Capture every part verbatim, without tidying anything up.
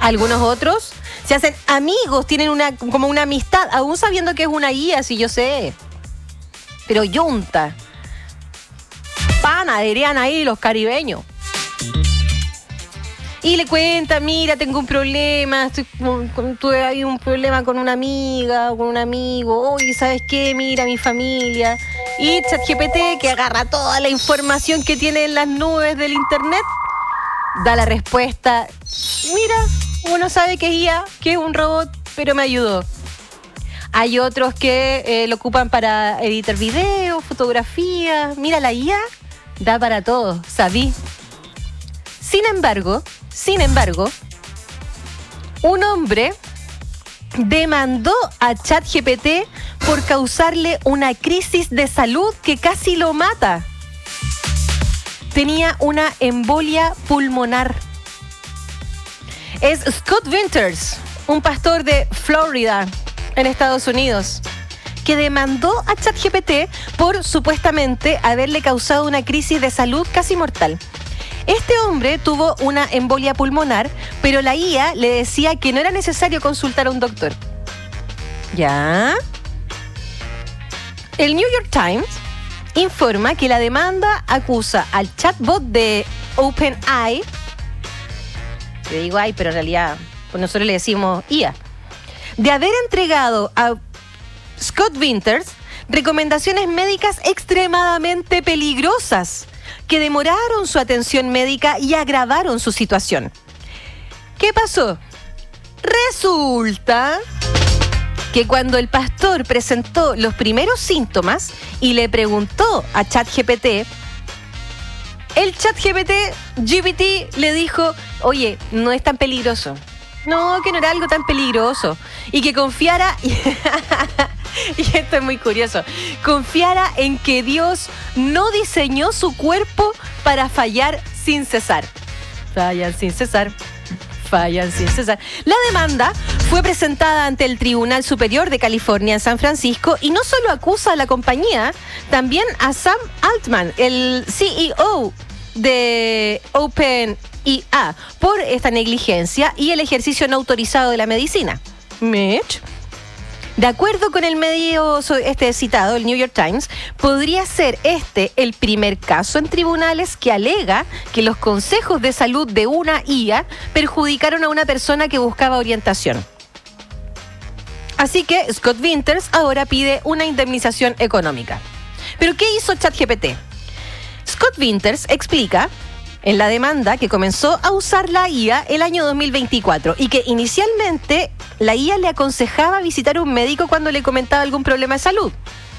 Algunos otros se hacen amigos, tienen una como una amistad, aún sabiendo que es una guía, si yo sé. Pero yunta. Pana, dirían ahí los caribeños. Y le cuenta, mira, tengo un problema, estoy con, con, tuve ahí un problema con una amiga o con un amigo. Oye, ¿sabes qué? Mira, mi familia. Y ChatGPT, que agarra toda la información que tiene en las nubes del internet, da la respuesta. Mira, uno sabe que es I A, que es un robot, pero me ayudó. Hay otros que eh, lo ocupan para editar videos, fotografías. Mira, la I A da para todo, ¿sabí? Sin embargo, sin embargo, un hombre demandó a ChatGPT por causarle una crisis de salud que casi lo mata. Tenía una embolia pulmonar. Es Scott Winters, un pastor de Florida, en Estados Unidos, que demandó a ChatGPT por supuestamente haberle causado una crisis de salud casi mortal. Este hombre tuvo una embolia pulmonar, pero la I A le decía que no era necesario consultar a un doctor. ¿Ya? El New York Times informa que la demanda acusa al chatbot de OpenAI, le digo ay, pero en realidad pues nosotros le decimos I A, de haber entregado a Scott Winters recomendaciones médicas extremadamente peligrosas que demoraron su atención médica y agravaron su situación. ¿Qué pasó? Resulta que cuando el pastor presentó los primeros síntomas y le preguntó a ChatGPT, el ChatGPT G P T le dijo, oye, no es tan peligroso. No, que no era algo tan peligroso. Y que confiara, y esto es muy curioso, confiara en que Dios no diseñó su cuerpo para fallar sin cesar. Fallan sin cesar. Fallan sin cesar. La demanda fue presentada ante el Tribunal Superior de California en San Francisco y no solo acusa a la compañía, también a Sam Altman, el C E O de OpenAI, por esta negligencia y el ejercicio no autorizado de la medicina. Mitch. De acuerdo con el medio este citado, el New York Times, podría ser este el primer caso en tribunales que alega que los consejos de salud de una I A perjudicaron a una persona que buscaba orientación. Así que Scott Winters ahora pide una indemnización económica. ¿Pero qué hizo ChatGPT? Scott Winters explica en la demanda que comenzó a usar la I A el año dos mil veinticuatro y que inicialmente la I A le aconsejaba visitar a un médico cuando le comentaba algún problema de salud.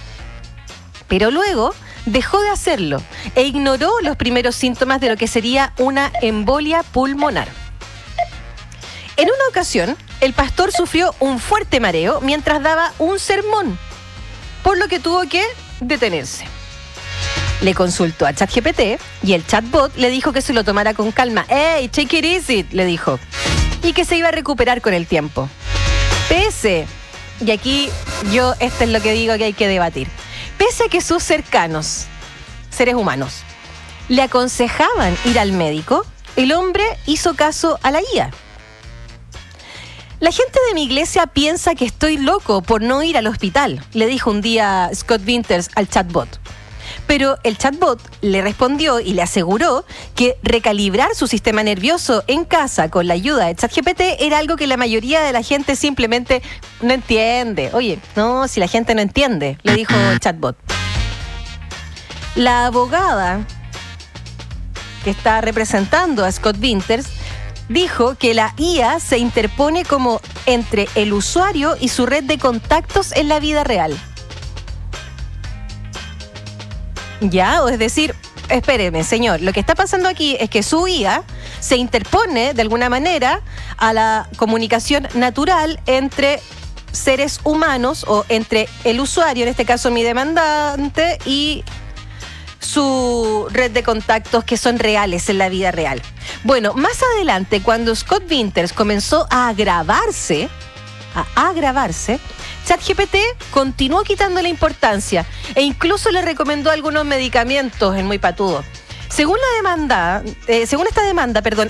Pero luego dejó de hacerlo e ignoró los primeros síntomas de lo que sería una embolia pulmonar. En una ocasión, el pastor sufrió un fuerte mareo mientras daba un sermón, por lo que tuvo que detenerse. Le consultó a ChatGPT y el chatbot le dijo que se lo tomara con calma. ¡Hey, take it easy!, le dijo. Y que se iba a recuperar con el tiempo. Pese, y aquí yo, esto es lo que digo que hay que debatir, pese a que sus cercanos, seres humanos, le aconsejaban ir al médico, el hombre hizo caso a la I A. La gente de mi iglesia piensa que estoy loco por no ir al hospital, le dijo un día Scott Winters al chatbot. Pero el chatbot le respondió y le aseguró que recalibrar su sistema nervioso en casa con la ayuda de ChatGPT era algo que la mayoría de la gente simplemente no entiende. Oye, no, si la gente no entiende, le dijo el chatbot. La abogada que está representando a Scott Winters dijo que la I A se interpone como entre el usuario y su red de contactos en la vida real. Ya, o es decir, espéreme, señor, lo que está pasando aquí es que su I A se interpone de alguna manera a la comunicación natural entre seres humanos o entre el usuario, en este caso mi demandante, y su red de contactos que son reales en la vida real. Bueno, más adelante, cuando Scott Winters comenzó a agravarse, a agravarse, ChatGPT continuó quitando la importancia e incluso le recomendó algunos medicamentos, el muy patudo. Según la demanda, eh, según esta demanda, perdón,